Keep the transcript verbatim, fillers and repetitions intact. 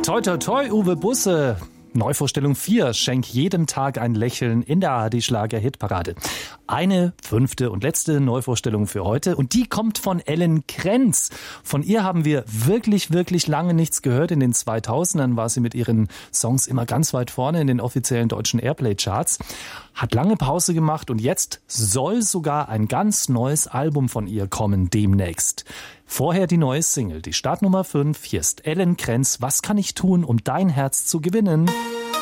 Toi, toi, toi, Uwe Busse. Neuvorstellung vier, schenk jedem Tag ein Lächeln in der A R D-Schlager-Hitparade. Eine fünfte und letzte Neuvorstellung für heute und die kommt von Ellen Krenz. Von ihr haben wir wirklich, wirklich lange nichts gehört. In den zweitausendern war sie mit ihren Songs immer ganz weit vorne in den offiziellen deutschen Airplay-Charts. Hat lange Pause gemacht und jetzt soll sogar ein ganz neues Album von ihr kommen demnächst. Vorher die neue Single, die Startnummer fünf. Hier ist Ellen Krenz. Was kann ich tun, um dein Herz zu gewinnen?